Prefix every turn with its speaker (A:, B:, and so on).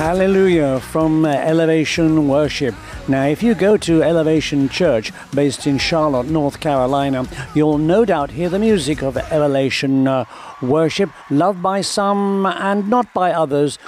A: Hallelujah from Elevation Worship. Now, if you go to Elevation Church, based in Charlotte, North Carolina, you'll no doubt hear the music of Elevation Worship, loved by some and not by others.